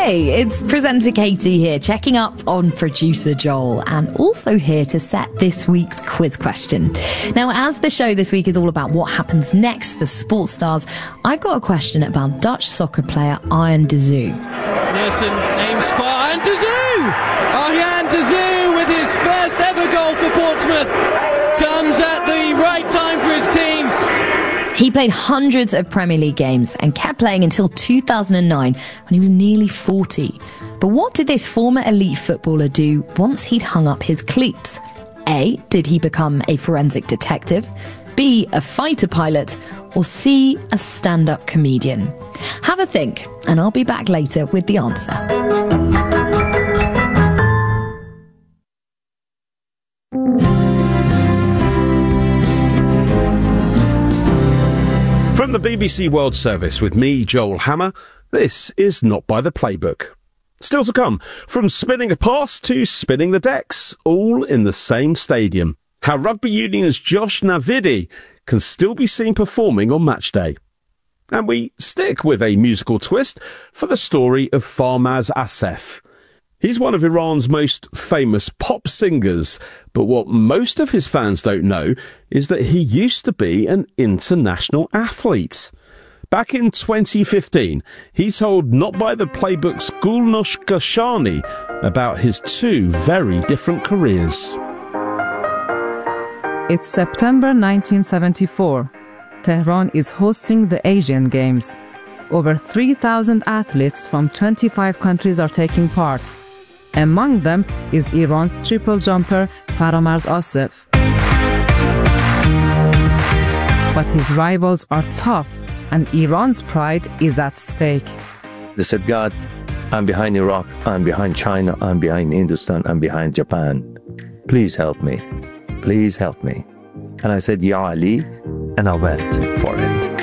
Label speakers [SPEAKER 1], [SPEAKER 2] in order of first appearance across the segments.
[SPEAKER 1] Hey, it's presenter Katie here, checking up on producer Joel, and also here to set this week's quiz question. Now, as the show this week is all about what happens next for sports stars, I've got a question about Dutch soccer player Arjan de Zoo.
[SPEAKER 2] Nielsen aims for Arjan de Zoo! Arjan de Zoo with his first ever goal for Portsmouth comes at the right time for his team.
[SPEAKER 1] He played hundreds of Premier League games and kept playing until 2009 when he was nearly 40. But what did this former elite footballer do once he'd hung up his cleats? A, did he become a forensic detective? B, a fighter pilot? Or C, a stand-up comedian? Have a think, and I'll be back later with the answer.
[SPEAKER 3] From the BBC World Service with me, Joel Hammer, this is Not by the Playbook. Still to come, from spinning a pass to spinning the decks, all in the same stadium. How rugby unionist Josh Navidi can still be seen performing on match day. And we stick with a musical twist for the story of Farmaz Asef. He's one of Iran's most famous pop singers, but what most of his fans don't know is that he used to be an international athlete. Back in 2015, he told Not by the Playbook's Gulnosh Gashani about his two very different careers.
[SPEAKER 4] It's September 1974. Tehran is hosting the Asian Games. Over 3,000 athletes from 25 countries are taking part. Among them is Iran's triple jumper Faromaz Asef. But his rivals are tough, and Iran's pride is at stake.
[SPEAKER 5] They said, God, I'm behind Iraq, I'm behind China, I'm behind Hindustan, I'm behind Japan. Please help me. Please help me. And I said, Ya Ali, and I went for it.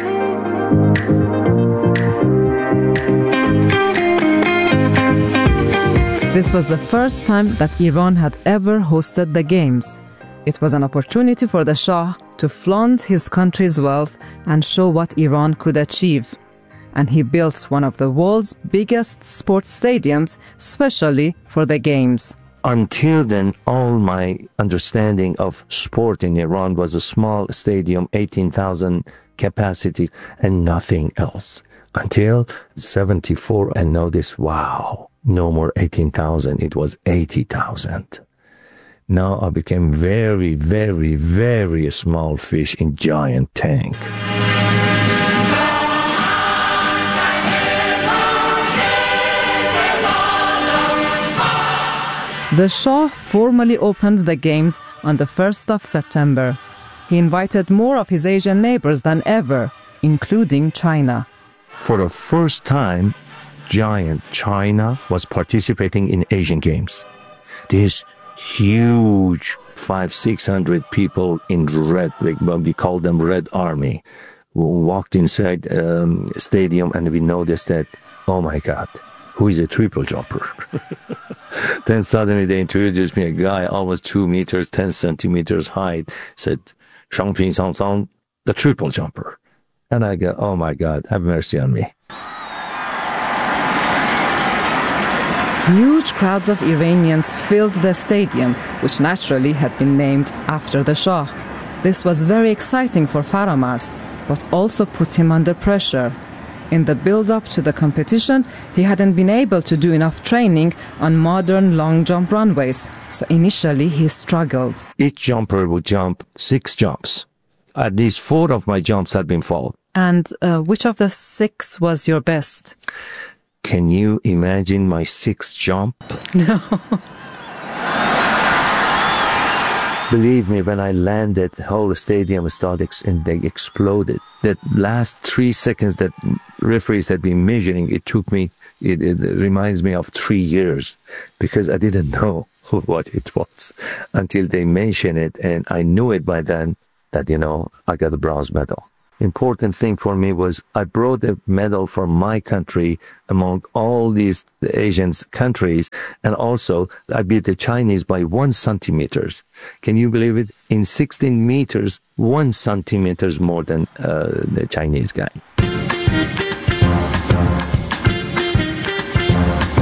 [SPEAKER 4] This was the first time that Iran had ever hosted the Games. It was an opportunity for the Shah to flaunt his country's wealth and show what Iran could achieve. And he built one of the world's biggest sports stadiums, specially for the Games.
[SPEAKER 5] Until then, all my understanding of sport in Iran was a small stadium, 18,000 capacity, and nothing else. Until 74, and notice, wow, no more 18,000, it was 80,000. Now I became very, very, very small fish in giant tank.
[SPEAKER 4] The Shah formally opened the Games on the 1st of September. He invited more of his Asian neighbors than ever, including China.
[SPEAKER 5] For the first time, giant China was participating in Asian Games. This huge 500-600 people in red, we call them Red Army, who walked inside stadium, and we noticed that, oh my God, who is a triple jumper? Then suddenly they introduced me a guy almost 2 meters, 10 centimeters high, said, Shang Ping Sang Sang, the triple jumper. And I go, oh my God, have mercy on me.
[SPEAKER 4] Huge crowds of Iranians filled the stadium, which naturally had been named after the Shah. This was very exciting for Faromaz, but also put him under pressure. In the build-up to the competition, he hadn't been able to do enough training on modern long-jump runways, so initially he struggled.
[SPEAKER 5] Each jumper would jump 6 jumps. At least 4 of my jumps had been fauled.
[SPEAKER 4] And which of the 6 was your best?
[SPEAKER 5] Can you imagine my 6th jump?
[SPEAKER 4] No.
[SPEAKER 5] Believe me, when I landed, the whole stadium started and they exploded. That last 3 seconds that referees had been measuring, it reminds me of 3 years, because I didn't know what it was until they mentioned it, and I knew it by then that, I got a bronze medal. Important thing for me was I brought a medal from my country among all these Asian countries, and also I beat the Chinese by 1 centimeters. Can you believe it? In 16 meters, 1 centimeters more than the Chinese guy.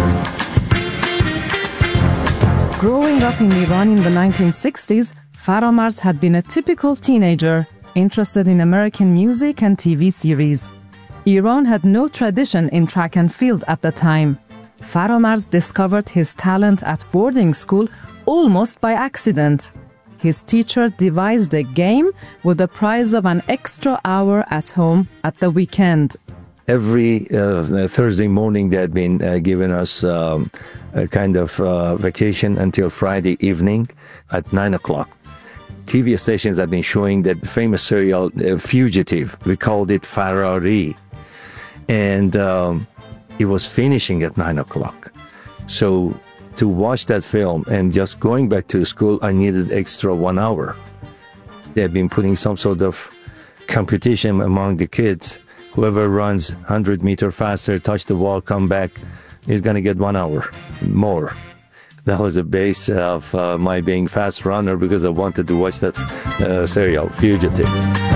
[SPEAKER 4] out in Iran in the 1960s, Faramars had been a typical teenager, interested in American music and TV series. Iran had no tradition in track and field at the time. Faramars discovered his talent at boarding school almost by accident. His teacher devised a game with the prize of an extra hour at home at the weekend.
[SPEAKER 5] Every Thursday morning, they had been giving us a kind of vacation until Friday evening at 9 o'clock. TV stations had been showing that famous serial Fugitive. We called it Farari. And it was finishing at 9 o'clock. So to watch that film and just going back to school, I needed extra 1 hour. They had been putting some sort of competition among the kids. Whoever runs 100 meters faster, touch the wall, come back, is going to get 1 hour more. That was the base of my being fast runner because I wanted to watch that serial, Fugitive.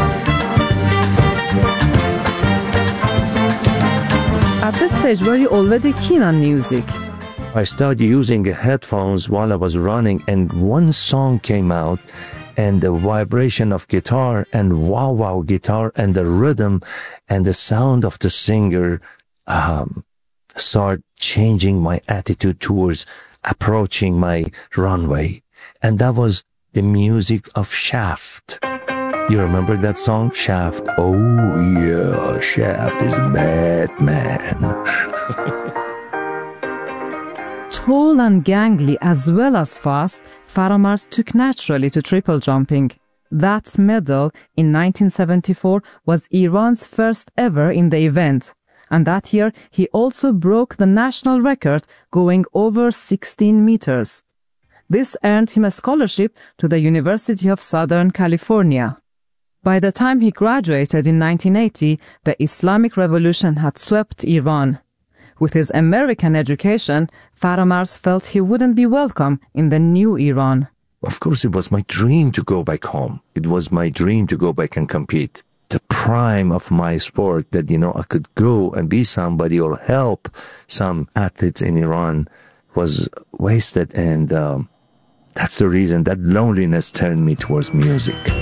[SPEAKER 4] At this stage, were you already keen on music?
[SPEAKER 5] I started using headphones while I was running, and one song came out, and the vibration of guitar and wah-wah guitar and the rhythm and the sound of the singer start changing my attitude towards approaching my runway. And that was the music of Shaft. You remember that song, Shaft? Oh yeah, Shaft is Batman.
[SPEAKER 4] Tall and gangly as well as fast, Faramars took naturally to triple jumping. That medal in 1974 was Iran's first ever in the event. And that year, he also broke the national record, going over 16 meters. This earned him a scholarship to the University of Southern California. By the time he graduated in 1980, the Islamic Revolution had swept Iran. With his American education, Faramars felt he wouldn't be welcome in the new Iran.
[SPEAKER 5] Of course, it was my dream to go back home. It was my dream to go back and compete. The prime of my sport that, I could go and be somebody or help some athletes in Iran was wasted. And that's the reason that loneliness turned me towards music.